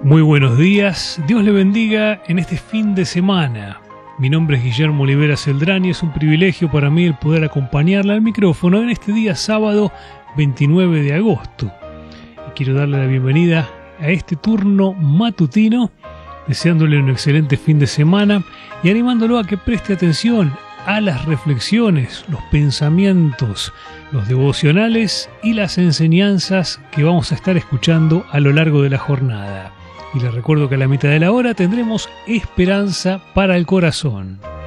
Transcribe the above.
Muy buenos días, Dios le bendiga en este fin de semana. Mi nombre es Guillermo Olivera Celdrán y es un privilegio para mí el poder acompañarla al micrófono en este día sábado 29 de agosto. Y quiero darle la bienvenida a este turno matutino, deseándole un excelente fin de semana y animándolo a que preste atención a las reflexiones, los pensamientos, los devocionales y las enseñanzas que vamos a estar escuchando a lo largo de la jornada. Y les recuerdo que a la mitad de la hora tendremos Esperanza para el Corazón.